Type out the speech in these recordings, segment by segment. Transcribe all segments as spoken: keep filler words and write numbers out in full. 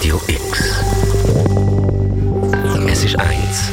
Radio X. Es ist eins.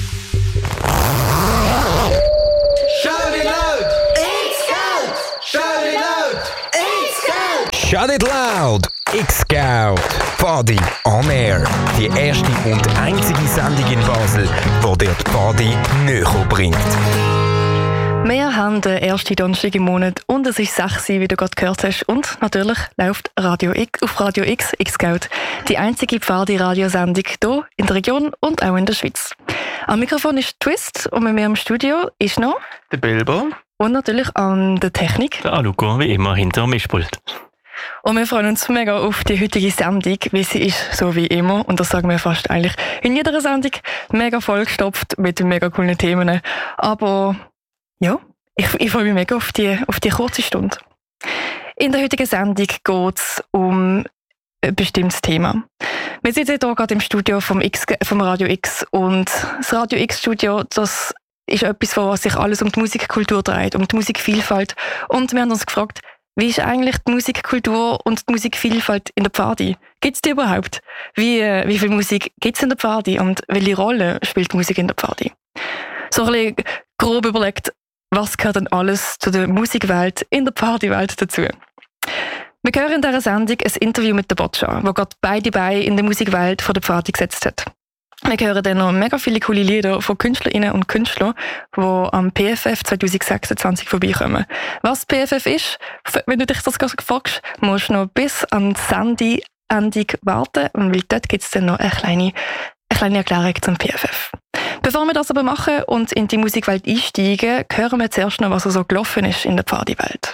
Shout it loud! X-Scout! Shout it loud! X-Scout! Shout it loud! X-Scout! Pfadi on Air. Die erste und einzige Sendung in Basel, die dir die Pfadi näher bringt. Wir haben den ersten Donnerstag im Monat und es ist sechs, wie du gerade gehört hast. Und natürlich läuft Radio X, auf Radio X X-Scout, die einzige Pfadi-Radiosendung hier in der Region und auch in der Schweiz. Am Mikrofon ist Twist und mit mir im Studio ist noch der Bilbo und natürlich an der Technik der Aluko, wie immer hinter dem Mischpult. Und wir freuen uns mega auf die heutige Sendung, weil sie ist so wie immer, und das sagen wir fast eigentlich in jeder Sendung, mega vollgestopft mit mega coolen Themen. Aber ja, ich, ich freue mich mega auf die, auf die kurze Stunde. In der heutigen Sendung geht es um ein bestimmtes Thema. Wir sitzen hier gerade im Studio vom, X, vom Radio X und das Radio X-Studio, das ist etwas, wo sich alles um die Musikkultur dreht, um die Musikvielfalt. Und wir haben uns gefragt, wie ist eigentlich die Musikkultur und die Musikvielfalt in der Pfadi? Gibt es die überhaupt? Wie, wie viel Musik gibt es in der Pfadi und welche Rolle spielt Musik in der Pfadi? So ein bisschen grob überlegt, was gehört denn alles zu der Musikwelt in der Partywelt dazu? Wir hören in dieser Sendung ein Interview mit der Boccia, wo gerade beide Beine in der Musikwelt von der Pfadi gesetzt hat. Wir hören dann noch mega viele coole Lieder von Künstlerinnen und Künstlern, die am P F F zwanzig sechsundzwanzig vorbeikommen. Was P F F ist, wenn du dich das gerade fragst, musst du noch bis an die Sendeendung warten, weil dort gibt es dann noch eine kleine, eine kleine Erklärung zum P F F. Bevor wir das aber machen und in die Musikwelt einsteigen, hören wir zuerst noch, was so gelaufen ist in der Pfadi-Welt.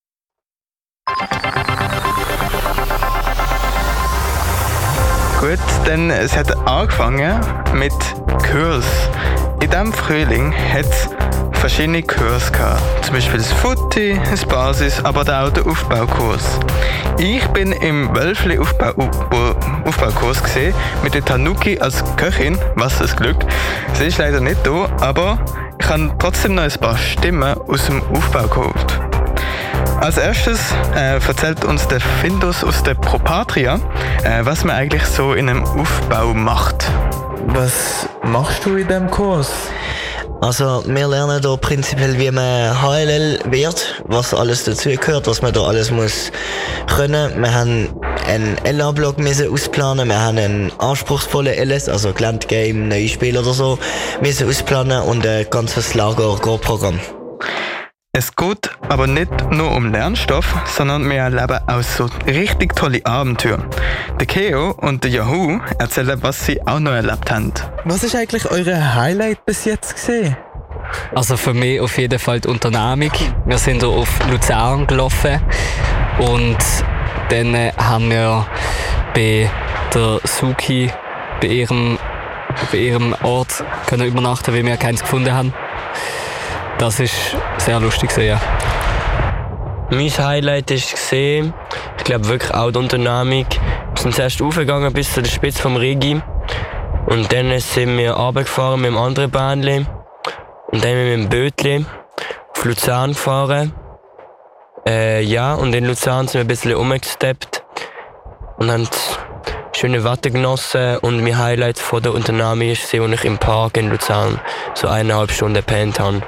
Gut, dann es hat angefangen mit Kurs. In diesem Frühling hat es verschiedene Kurse gehabt. Zum Beispiel das Futti, das Basis, aber auch der Aufbaukurs. Ich bin im Wölfli Aufbau, Aufbaukurs gesehen mit der Tanuki als Köchin. Was ein Glück. Sie ist leider nicht da, aber ich habe trotzdem noch ein paar Stimmen aus dem Aufbau geholt. Als erstes äh, erzählt uns der Findus aus der Propatria, äh, was man eigentlich so in einem Aufbau macht. Was machst du in diesem Kurs? Also wir lernen hier prinzipiell, wie man H L L wird, was alles dazugehört, was man da alles muss können. Wir haben einen L A-Block müssen ausplanen, wir haben einen anspruchsvollen L S, also Gelände Game, neue Spiele oder so, müssen ausplanen und ein ganzes Lager-Programm. Es geht aber nicht nur um Lernstoff, sondern wir erleben auch so richtig tolle Abenteuer. Der Keo und der Yahoo erzählen, was sie auch noch erlebt haben. Was ist eigentlich euer Highlight bis jetzt gesehen? Also für mich auf jeden Fall die Unternehmung. Wir sind hier auf Luzern gelaufen und dann haben wir bei der Suki bei ihrem, bei ihrem Ort können übernachten, weil wir keins gefunden haben. Das war sehr lustig, ja. Mein Highlight war, ich glaube wirklich auch die Unternehmung. Wir sind zuerst raufgegangen bis zu der Spitze vom Rigi. Und dann sind wir runtergefahren mit dem anderen Bähnchen. Und dann mit dem Bötli auf Luzern gefahren. Äh, ja, und in Luzern sind wir ein bisschen rumgesteppt. Und haben schöne Wetter genossen. Und mein Highlight von der Unternehmung war, als ich im Park in Luzern so eineinhalb Stunden gepennt habe.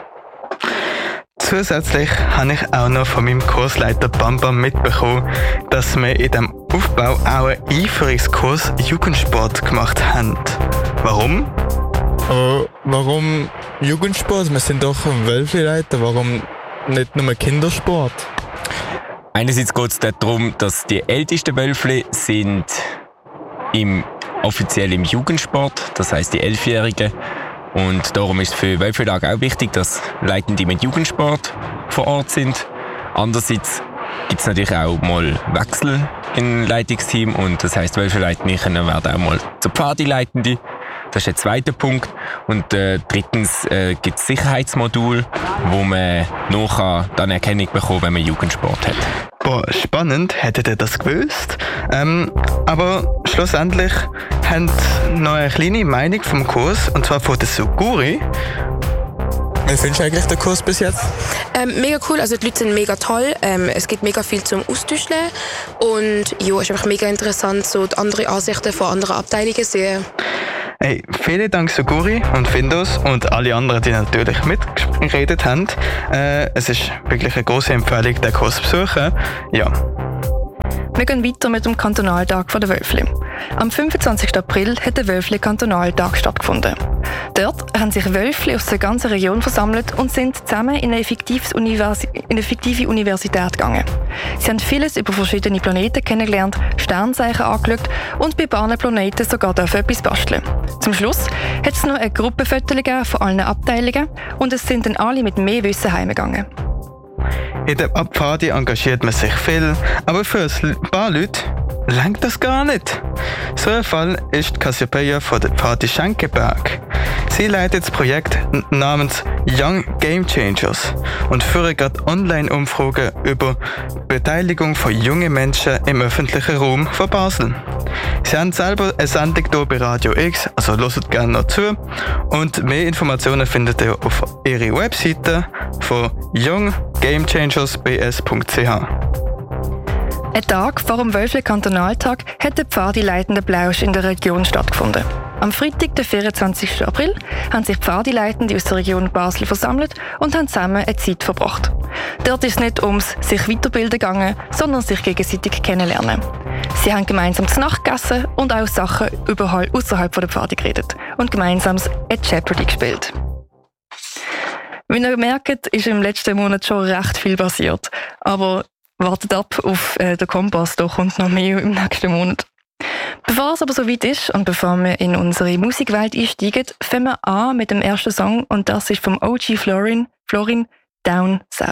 Zusätzlich habe ich auch noch von meinem Kursleiter Bam Bam mitbekommen, dass wir in diesem Aufbau auch einen Einführungskurs Jugendsport gemacht haben. Warum? Aber warum Jugendsport? Wir sind doch ein Wölfli-Leiter. Warum nicht nur Kindersport? Einerseits geht es darum, dass die ältesten Wölfli sind im, offiziell im Jugendsport, das heisst die Elfjährigen. Und darum ist es für Wölfli-Tag auch wichtig, dass Leitende mit Jugendsport vor Ort sind. Andererseits gibt es natürlich auch mal Wechsel im Leitungsteam und das heisst, Wölfli-Leitende werden auch mal zur Pfadi-Leitende. Das ist der zweite Punkt. Und äh, drittens äh, gibt es Sicherheitsmodul, wo man noch dann Erkennung bekommt, wenn man Jugendsport hat. Boah, spannend, hättet ihr das gewusst? Ähm, aber schlussendlich haben noch eine kleine Meinung vom Kurs, und zwar von der Suguri. Wie findest du eigentlich den Kurs bis jetzt? Ähm, mega cool, also die Leute sind mega toll, ähm, es gibt mega viel zum Austauschen und ja, es ist einfach mega interessant, so die anderen Ansichten von anderen Abteilungen zu sehen. Hey, vielen Dank Suguri und Findus und alle anderen, die natürlich mitgeredet haben. Äh, es ist wirklich eine grosse Empfehlung, den Kurs zu besuchen. Ja. Wir gehen weiter mit dem Kantonaltag der Wölfli. Am fünfundzwanzigsten April hat der Wölfli-Kantonaltag stattgefunden. Dort haben sich Wölfli aus der ganzen Region versammelt und sind zusammen in eine, Universi- in eine fiktive Universität gegangen. Sie haben vieles über verschiedene Planeten kennengelernt, Sternzeichen angeschaut und bei ein paar Planeten sogar etwas basteln. Zum Schluss hat es noch ein Gruppenfoto von allen Abteilungen und es sind dann alle mit mehr Wissen heimgegangen. In der Abfahrt engagiert man sich viel, aber für ein paar Leute reicht das gar nicht. So ein Fall ist Cassiopeia von der Party Schenkeberg. Sie leitet das Projekt namens Young Game Changers und führt gerade Online-Umfragen über Beteiligung von jungen Menschen im öffentlichen Raum von Basel. Sie haben selber eine Sendung hier bei Radio X, also hört gerne noch zu. Und mehr Informationen findet ihr auf ihrer Webseite von young game changers b s punkt c h. Ein Tag vor dem Wölfli-Kantonaltag hat der Pfadileitende Plausch in der Region stattgefunden. Am Freitag, den vierundzwanzigsten April, haben sich Pfadileitende aus der Region Basel versammelt und haben zusammen eine Zeit verbracht. Dort ist es nicht ums sich weiterbilden gegangen, sondern sich gegenseitig kennenlernen. Sie haben gemeinsam zu Nacht gegessen und auch Sachen außerhalb der Pfade geredet und gemeinsam ein Jeopardy gespielt. Wie ihr merkt, ist im letzten Monat schon recht viel passiert. Aber wartet ab auf äh, den Kompass, da kommt noch mehr im nächsten Monat. Bevor es aber soweit ist und bevor wir in unsere Musikwelt einsteigen, fangen wir an mit dem ersten Song und das ist vom O G Florin, Florin Down South.